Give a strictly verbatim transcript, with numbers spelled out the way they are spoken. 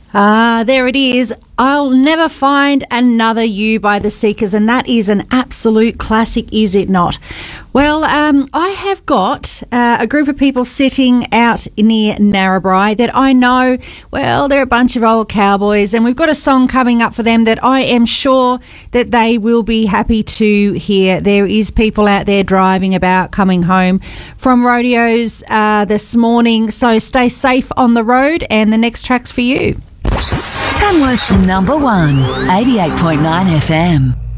Ah, there it is. I'll Never Find Another You by The Seekers, and that is an absolute classic, is it not? Well, um, I have got uh, a group of people sitting out near Narrabri that I know, well, they're a bunch of old cowboys, and we've got a song coming up for them that I am sure that they will be happy to hear. There is people out there driving about, coming home from rodeos uh, this morning, so stay safe on the road, and the next track's for you. Tamworth's number one, eighty-eight point nine F M.